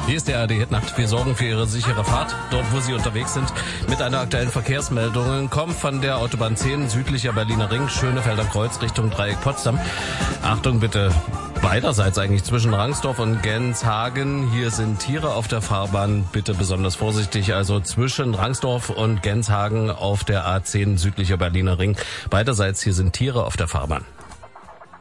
Hier ist der ARD-Hit-Nacht. Wir sorgen für Ihre sichere Fahrt, dort wo Sie unterwegs sind. Mit einer aktuellen Verkehrsmeldung kommt von der Autobahn 10 südlicher Berliner Ring, Schönefelder Kreuz Richtung Dreieck Potsdam. Achtung bitte, beiderseits eigentlich zwischen Rangsdorf und Genshagen. Hier sind Tiere auf der Fahrbahn. Bitte besonders vorsichtig. Also zwischen Rangsdorf und Genshagen auf der A10 südlicher Berliner Ring. Beiderseits hier sind Tiere auf der Fahrbahn.